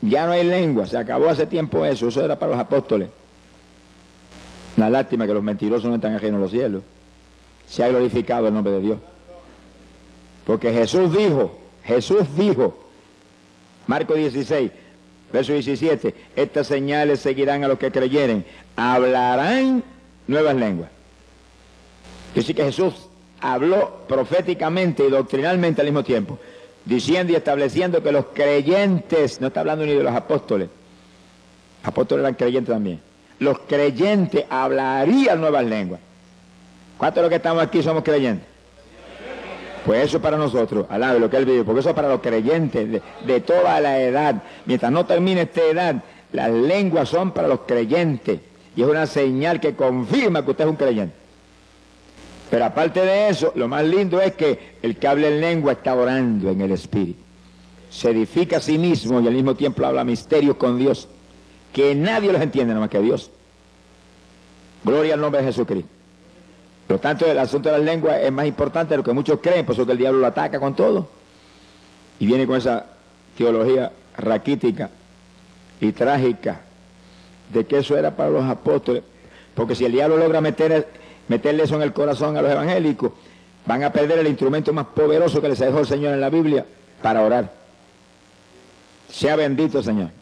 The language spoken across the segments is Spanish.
Ya no hay lengua, se acabó hace tiempo eso era para los apóstoles. Una lástima que los mentirosos no están ajenos a los cielos. Se ha glorificado el nombre de Dios. Porque Jesús dijo, Marcos 16, verso 17, estas señales seguirán a los que creyeren, hablarán nuevas lenguas. Así que Jesús habló proféticamente y doctrinalmente al mismo tiempo, diciendo y estableciendo que los creyentes, no está hablando ni de los apóstoles eran creyentes también, los creyentes hablarían nuevas lenguas. ¿Cuántos de los que estamos aquí somos creyentes? Pues eso es para nosotros, alabe lo que él vive, porque eso es para los creyentes de toda la edad. Mientras no termine esta edad, las lenguas son para los creyentes, y es una señal que confirma que usted es un creyente. Pero aparte de eso, lo más lindo es que el que habla en lengua está orando en el Espíritu. Se edifica a sí mismo y al mismo tiempo habla misterios con Dios, que nadie los entiende nada más que Dios. Gloria al nombre de Jesucristo. Por lo tanto, el asunto de las lenguas es más importante de lo que muchos creen, por eso que el diablo lo ataca con todo. Y viene con esa teología raquítica y trágica de que eso era para los apóstoles. Porque si el diablo logra meterle eso en el corazón a los evangélicos, van a perder el instrumento más poderoso que les dejó el Señor en la Biblia para orar. Sea bendito el Señor.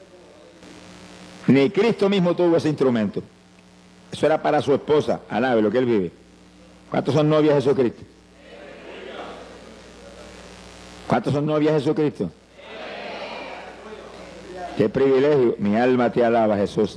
Ni Cristo mismo tuvo ese instrumento. Eso era para su esposa, alabe lo que él vive. ¿Cuántos son novias de Jesucristo? ¿Cuántos son novias de Jesucristo? Qué privilegio, mi alma te alaba, Jesús.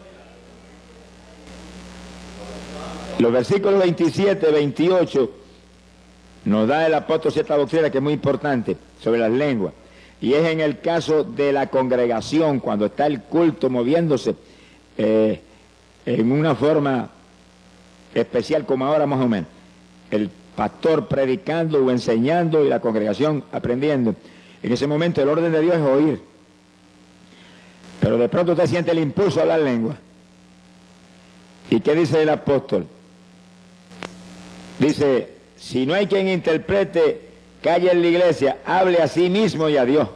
Los versículos 27, 28 nos da el apóstol cierta doctrina que es muy importante sobre las lenguas. Y es en el caso de la congregación, cuando está el culto moviéndose en una forma especial como ahora más o menos. El pastor predicando o enseñando y la congregación aprendiendo. En ese momento el orden de Dios es oír. Pero de pronto usted siente el impulso a hablar lengua. ¿Y qué dice el apóstol? Dice, si no hay quien interprete, calle en la iglesia, hable a sí mismo y a Dios.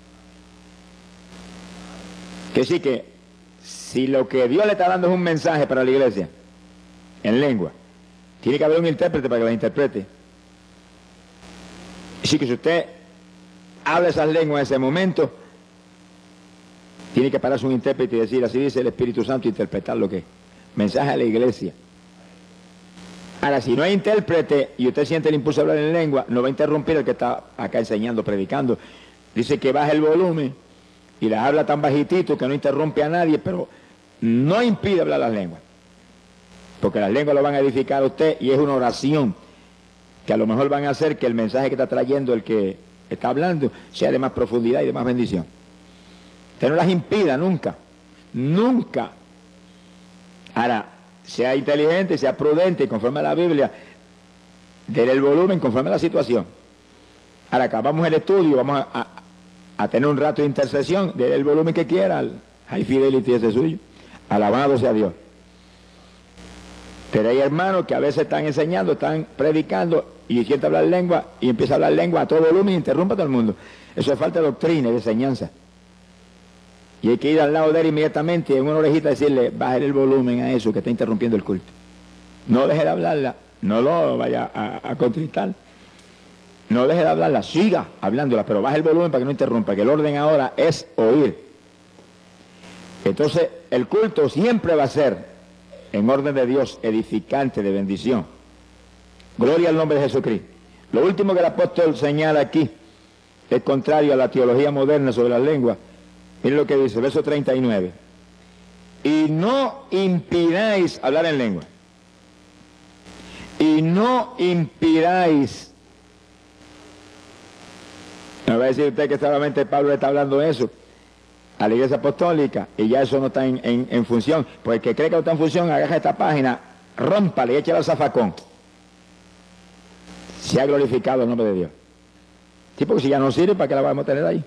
Que sí que, si lo que Dios le está dando es un mensaje para la iglesia, en lengua, tiene que haber un intérprete para que la interprete. Así que si usted habla esas lenguas en ese momento, tiene que pararse un intérprete y decir, así dice el Espíritu Santo, interpretar lo que es. Mensaje a la iglesia. Ahora, si no hay intérprete y usted siente el impulso de hablar en lengua, no va a interrumpir el que está acá enseñando, predicando. Dice que baje el volumen y las habla tan bajitito que no interrumpe a nadie, pero no impide hablar las lenguas. Porque las lenguas lo van a edificar a usted y es una oración que a lo mejor van a hacer que el mensaje que está trayendo el que está hablando sea de más profundidad y de más bendición. Usted no las impida nunca, nunca. Ahora, sea inteligente, sea prudente y conforme a la Biblia, déle el volumen conforme a la situación. Ahora acabamos el estudio, vamos a tener un rato de intercesión, déle el volumen que quiera, High Fidelity ese suyo, alabado sea Dios. Pero hay hermanos que a veces están enseñando, están predicando y sienten hablar lengua y empieza a hablar lengua a todo volumen y interrumpe a todo el mundo. Eso es falta de doctrina y de enseñanza. Y hay que ir al lado de él inmediatamente y en una orejita decirle, bájale el volumen a eso que está interrumpiendo el culto. No deje de hablarla, no lo vaya a contristar. No deje de hablarla, siga hablándola, pero baje el volumen para que no interrumpa, que el orden ahora es oír. Entonces, el culto siempre va a ser en orden de Dios, edificante, de bendición. Gloria al nombre de Jesucristo. Lo último que el apóstol señala aquí es contrario a la teología moderna sobre las lenguas. Miren lo que dice, verso 39. Y no impidáis hablar en lengua. Y no impidáis. Me va a decir usted que solamente Pablo está hablando de eso a la iglesia apostólica y ya eso no está en función. Pues el que cree que no está en función, agarra esta página, rómpale y échale al zafacón. Se ha glorificado el nombre de Dios. Sí, porque si ya no sirve, ¿para qué la vamos a tener ahí?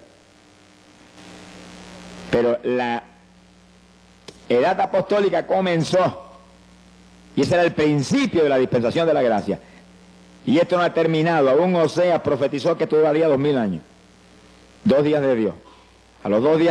Pero la edad apostólica comenzó y ese era el principio de la dispensación de la gracia. Y esto no ha terminado. Aún Oseas profetizó que esto duraría 2000 años. 2 días de Dios. A los 2 días